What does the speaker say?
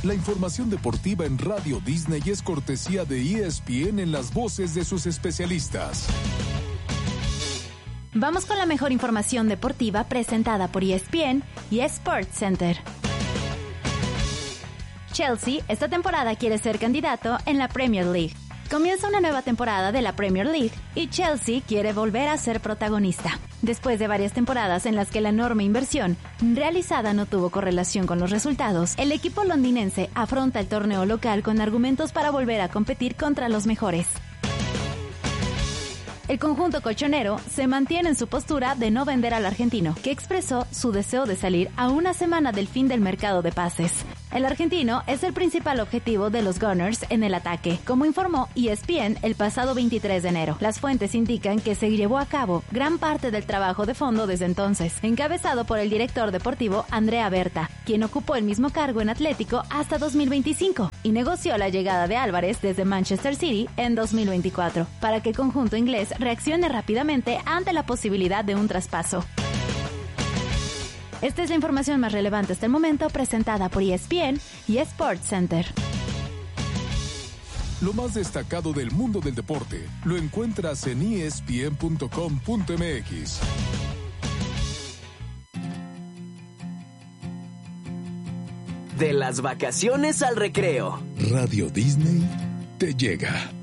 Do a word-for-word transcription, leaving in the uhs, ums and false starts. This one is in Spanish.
La información deportiva en Radio Disney es cortesía de E S P N en las voces de sus especialistas. Vamos con la mejor información deportiva presentada por E S P N y Sports Center. Chelsea esta temporada quiere ser candidato en la Premier League. Comienza una nueva temporada de la Premier League y Chelsea quiere volver a ser protagonista. Después de varias temporadas en las que la enorme inversión realizada no tuvo correlación con los resultados, el equipo londinense afronta el torneo local con argumentos para volver a competir contra los mejores. El conjunto colchonero se mantiene en su postura de no vender al argentino, que expresó su deseo de salir a una semana del fin del mercado de pases. El argentino es el principal objetivo de los Gunners en el ataque, como informó E S P N el pasado veintitrés de enero. Las fuentes indican que se llevó a cabo gran parte del trabajo de fondo desde entonces, encabezado por el director deportivo Andrea Berta, quien ocupó el mismo cargo en Atlético hasta dos mil veinticinco y negoció la llegada de Álvarez desde Manchester City en dos mil veinticuatro, para que el conjunto inglés reaccione rápidamente ante la posibilidad de un traspaso. Esta es la información más relevante hasta el momento, presentada por E S P N y Sports Center. Lo más destacado del mundo del deporte lo encuentras en E S P N punto com punto M X. De las vacaciones al recreo, Radio Disney te llega.